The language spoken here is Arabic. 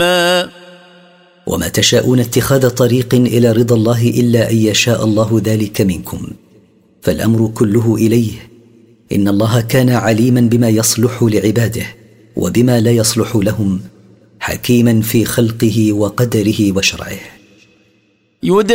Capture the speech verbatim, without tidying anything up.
وما تشاءون اتخاذ طريق إلى رضا الله إلا أن يشاء الله ذلك منكم، فالأمر كله إليه، إن الله كان عليما بما يصلح لعباده وبما لا يصلح لهم، حكيما في خلقه وقدره وشرعه.